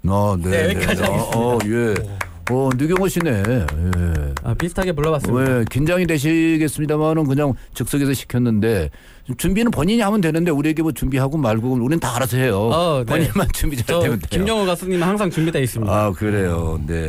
네. 네, 여기까지 하겠습니다. 예. 류경호 씨네. 예. 비슷하게 불러봤습니다. 네, 긴장이 되시겠습니다만은 그냥 즉석에서 시켰는데 준비는 본인이 하면 되는데 우리에게 뭐 준비하고 말고 우리는 다 알아서 해요. 네. 본인만 준비 잘 되면 돼요. 김영호 가수님은 항상 준비되어 있습니다. 그래요. 네.